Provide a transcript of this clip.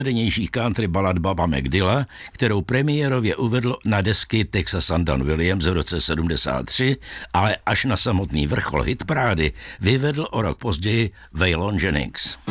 nejdenějších country balad Baba McDilla, kterou premiérově uvedl na desky Texas and Don Williams v roce 73, ale až na samotný vrchol hitparády vyvedl o rok později Waylon Jennings.